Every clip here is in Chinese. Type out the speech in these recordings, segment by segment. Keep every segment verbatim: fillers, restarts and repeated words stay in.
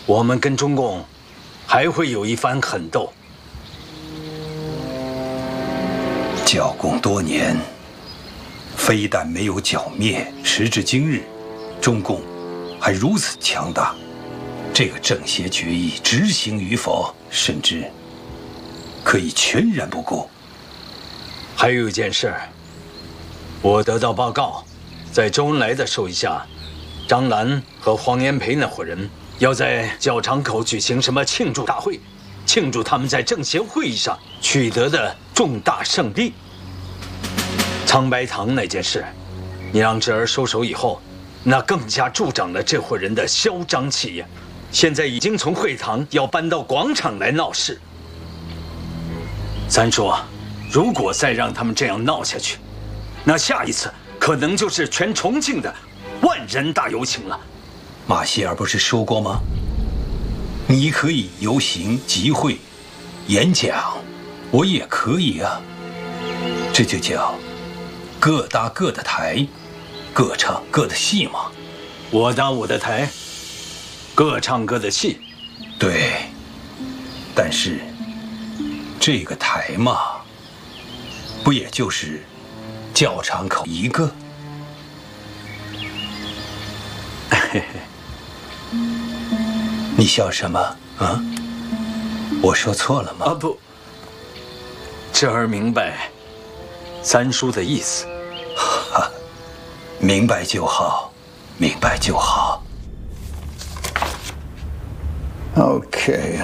我们跟中共还会有一番狠斗。 剿共多年，非但没有剿灭，时至今日，中共还如此强大。这个政协决议执行与否，甚至可以全然不顾。 还有一件事，我得到报告，在周恩来的手下，张澜和黄炎培那伙人要在教场口举行什么庆祝大会，庆祝他们在政协会议上取得的重大胜利。苍白堂那件事，你让侄儿收手以后，那更加助长了这伙人的嚣张气焰。现在已经从会堂要搬到广场来闹事。咱说，如果再让他们这样闹下去，那下一次可能就是全重庆的万人大游行了。 马歇尔不是说过吗？你可以游行、集会、演讲，我也可以啊。这就叫各搭各的台，各唱各的戏嘛。 我搭我的台，各唱各的戏。 对，但是这个台嘛，不也就是教场口一个？嘿嘿，你笑什么啊？我说错了吗？ 啊不，侄儿明白三叔的意思。 哈，明白就好，明白就好。 Okay.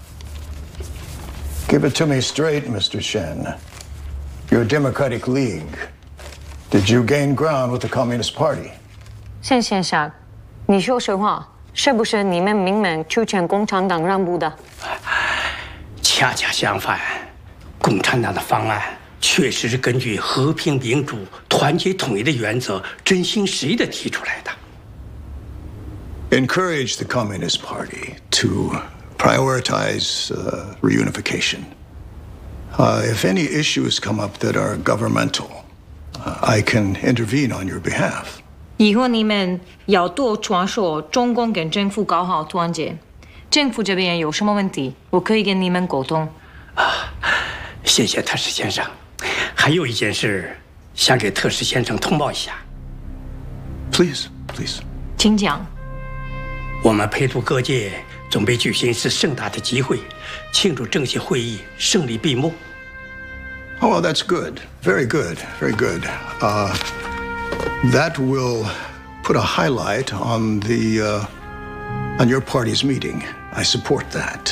Give it to me straight, Mister Shen. Your Democratic League. Did you gain ground with the Communist Party? 盛先生，你说实话，是不是你们民们去向共产党让步的？ 恰恰相反，共产党的方案确实是根据和平民主、团结统一的原则，真心实意地提出来的。 Encourage the Communist Party to prioritize uh, reunification. Uh, if any issues come up that are governmental, uh, I can intervene on your behalf. 以后你们要多传授中共跟政府搞好团结。政府这边有什么问题，我可以跟你们沟通。 啊，谢谢特使先生。还有一件事，想给特使先生通报一下。 Please, please. 请讲。 我们陪都各界准备举行一次盛大的集会，庆祝政协会议胜利闭幕。 Oh, well, that's good. Very good. Very good. Uh, that will put a highlight on the uh, on your party's meeting. I support that.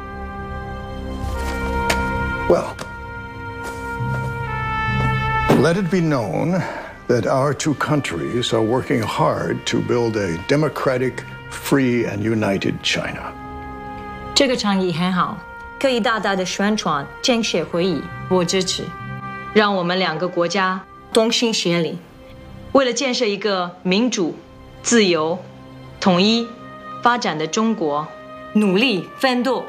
Well, let it be known that our two countries are working hard to build a democratic, free, and united China. 这个倡议很好，可以大大的宣传政协会议，我支持。让我们两个国家同心协力，为了建设一个民主、自由、统一、发展的中国，努力奋斗。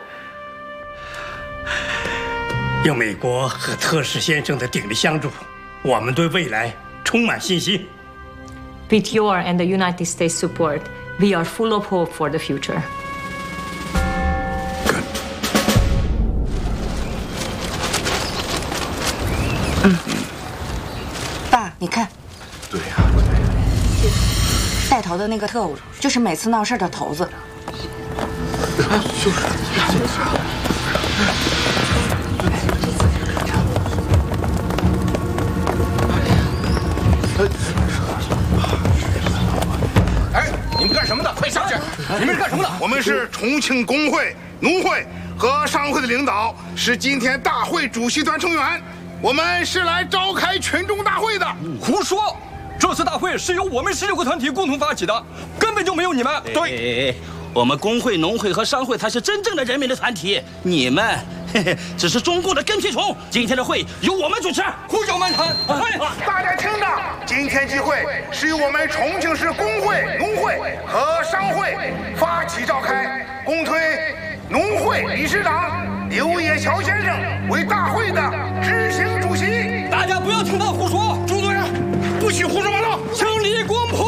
有美国和特使先生的鼎力相助，我们对未来充满信心。 With your and the United States support, we are full of hope for the future. Good. 嗯，爸，你看。 对呀、 啊，带头的那个特务，就是每次闹事的头子。 啊，就是，就是。 哎，你们干什么的？快下去！你们是干什么的？我们是重庆工会、农会和商会的领导，是今天大会主席团成员。我们是来召开群众大会的。 胡说！这次大会是由我们十六个团体共同发起的，根本就没有你们。 对，我们工会、农会和商会才是真正的人民的团体，你们嘿嘿只是中共的跟屁虫。今天的会由我们主持， 胡搅蛮缠。 哎，大家听着，今天集会是由我们重庆市工会、农会和商会发起召开，共推农会理事长刘业桥先生为大会的执行主席。 大家不要听他胡说， 朱主任，不许胡说八道， 强力广播。